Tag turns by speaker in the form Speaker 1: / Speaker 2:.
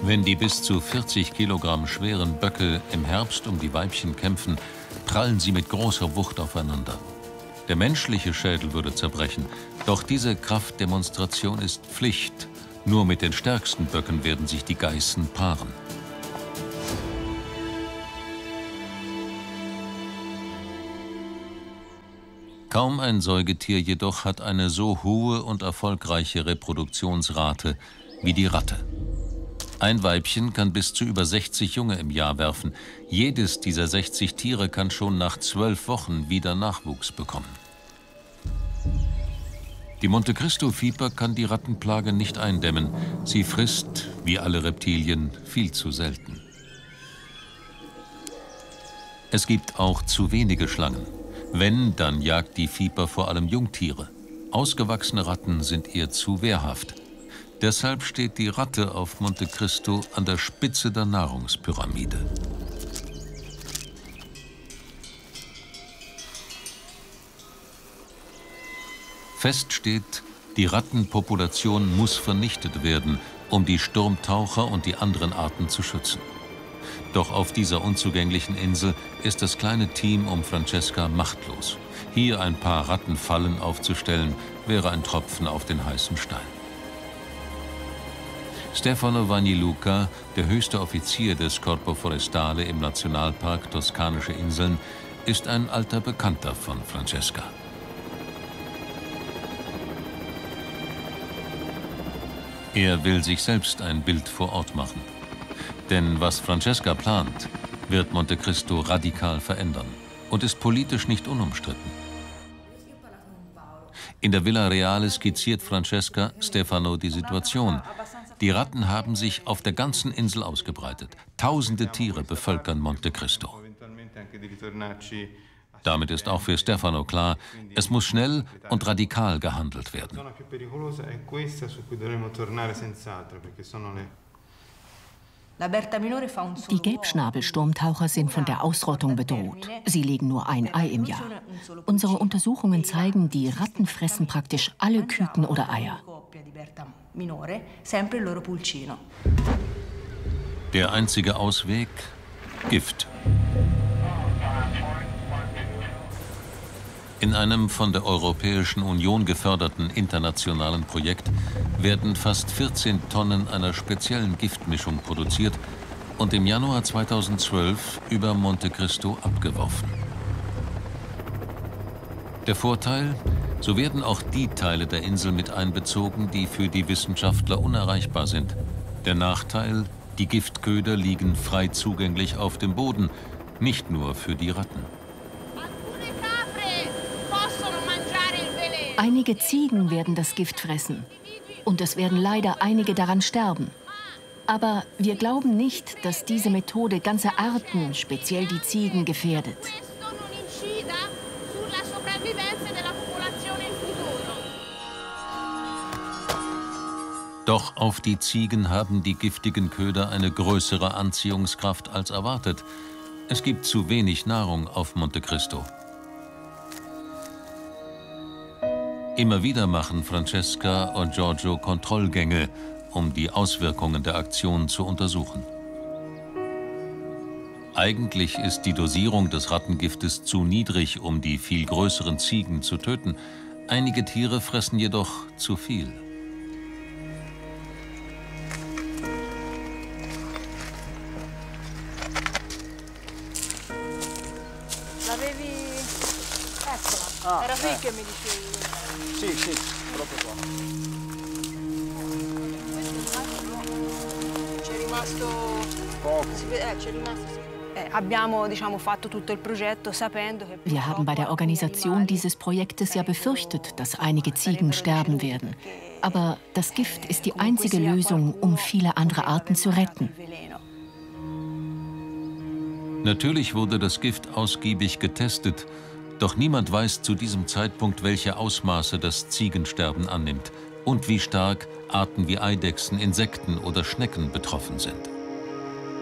Speaker 1: Wenn die bis zu 40 Kilogramm schweren Böcke im Herbst um die Weibchen kämpfen, prallen sie mit großer Wucht aufeinander. Der menschliche Schädel würde zerbrechen, doch diese Kraftdemonstration ist Pflicht. Nur mit den stärksten Böcken werden sich die Geißen paaren. Kaum ein Säugetier jedoch hat eine so hohe und erfolgreiche Reproduktionsrate wie die Ratte. Ein Weibchen kann bis zu über 60 Junge im Jahr werfen. Jedes dieser 60 Tiere kann schon nach 12 Wochen wieder Nachwuchs bekommen. Die Monte Cristo Viper kann die Rattenplage nicht eindämmen. Sie frisst, wie alle Reptilien, viel zu selten. Es gibt auch zu wenige Schlangen. Wenn, dann jagt die Viper vor allem Jungtiere. Ausgewachsene Ratten sind ihr zu wehrhaft. Deshalb steht die Ratte auf Monte Cristo an der Spitze der Nahrungspyramide. Fest steht, die Rattenpopulation muss vernichtet werden, um die Sturmtaucher und die anderen Arten zu schützen. Doch auf dieser unzugänglichen Insel ist das kleine Team um Francesca machtlos. Hier ein paar Rattenfallen aufzustellen, wäre ein Tropfen auf den heißen Stein. Stefano Vanniluca, der höchste Offizier des Corpo Forestale im Nationalpark Toskanische Inseln, ist ein alter Bekannter von Francesca. Er will sich selbst ein Bild vor Ort machen. Denn was Francesca plant, wird Monte Cristo radikal verändern und ist politisch nicht unumstritten. In der Villa Reale skizziert Francesca Stefano die Situation. Die Ratten haben sich auf der ganzen Insel ausgebreitet. Tausende Tiere bevölkern Monte Cristo. Damit ist auch für Stefano klar, es muss schnell und radikal gehandelt werden.
Speaker 2: Die Gelbschnabelsturmtaucher sind von der Ausrottung bedroht. Sie legen nur ein Ei im Jahr. Unsere Untersuchungen zeigen, die Ratten fressen praktisch alle Küken oder Eier.
Speaker 1: Der einzige Ausweg: Gift. In einem von der Europäischen Union geförderten internationalen Projekt werden fast 14 Tonnen einer speziellen Giftmischung produziert und im Januar 2012 über Monte Cristo abgeworfen. Der Vorteil: So werden auch die Teile der Insel mit einbezogen, die für die Wissenschaftler unerreichbar sind. Der Nachteil: Die Giftköder liegen frei zugänglich auf dem Boden, nicht nur für die Ratten.
Speaker 2: Einige Ziegen werden das Gift fressen und es werden leider einige daran sterben. Aber wir glauben nicht, dass diese Methode ganze Arten, speziell die Ziegen, gefährdet.
Speaker 1: Doch auf die Ziegen haben die giftigen Köder eine größere Anziehungskraft als erwartet. Es gibt zu wenig Nahrung auf Monte Cristo. Immer wieder machen Francesca und Giorgio Kontrollgänge, um die Auswirkungen der Aktion zu untersuchen. Eigentlich ist die Dosierung des Rattengiftes zu niedrig, um die viel größeren Ziegen zu töten. Einige Tiere fressen jedoch zu viel.
Speaker 3: Era qui che mi dicevi. Sì, proprio qua. C'è rimasto poco. C'è rimasto, sì.
Speaker 2: Wir haben bei der Organisation dieses Projektes ja befürchtet, dass einige Ziegen sterben werden. Aber das Gift ist die einzige Lösung, um viele andere Arten zu retten.
Speaker 1: Natürlich wurde das Gift ausgiebig getestet. Doch niemand weiß zu diesem Zeitpunkt, welche Ausmaße das Ziegensterben annimmt und wie stark Arten wie Eidechsen, Insekten oder Schnecken betroffen sind.